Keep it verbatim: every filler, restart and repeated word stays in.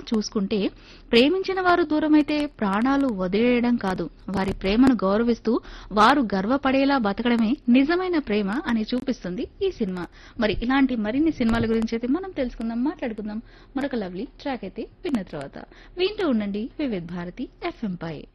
చూసుకుంటే ప్రేమించిన వారు దూరమైతే ప్రాణాలు వదిలేయడం కాదు, వారి ప్రేమను గౌరవిస్తూ వారు గర్వపడేలా బతకడమే నిజమైన ప్రేమ అని చూపిస్తుంది ఈ సినిమా. మరి ఇలాంటి మరిన్ని సినిమాల గురించి అయితే మనం తెలుసుకుందాం, మాట్లాడుకుందాం. మరొక లవ్లీ ట్రాక్ అయితే విన్న తర్వాత వింటూ ఉండండి వివిధ భారతి ఎఫ్ఎం పై.